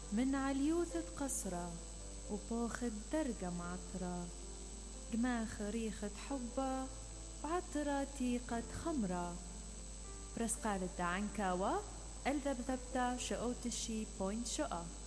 من عليوثة قصرة وبوخد درجة معطرة، قماخ ريخة حبة وعطرة تيقة خمرة. برسقال الدعنكاوة الذبذبتا شؤوتشي بوينت شقة.